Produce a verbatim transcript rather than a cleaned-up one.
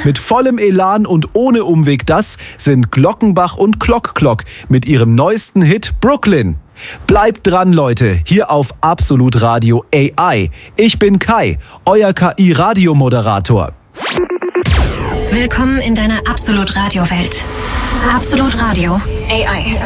Mit vollem Elan und ohne Umweg, das sind Glockenbach und Klock Klock mit ihrem neuesten Hit Brooklyn. Bleibt dran, Leute, hier auf Absolut Radio A I. Ich bin Kai, euer K I-Radiomoderator. Willkommen in deiner Absolut Radio Welt. Absolut Radio A I.